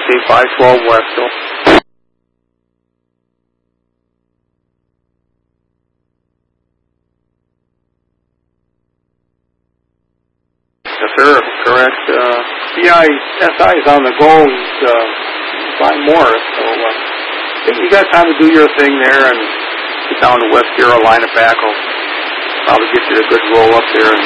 Okay, 512 West, so. Yes, sir, correct. CISI is on the go. He's flying Morris, so you got time to do your thing there and get down to West Carolina back. I'll probably get you a good roll up there and